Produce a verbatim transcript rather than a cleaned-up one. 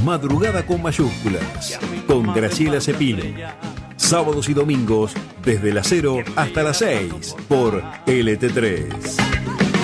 Madrugada con mayúsculas, con Graciela Cepino. Sábados y domingos, desde las cero hasta las seis, por L T tres.